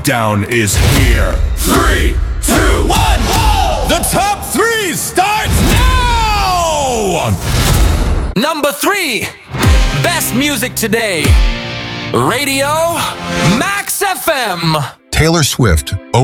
Down is here. 3, 2, 1. The top 3 starts now! Number 3, best music today. Radio Max FM. Taylor Swift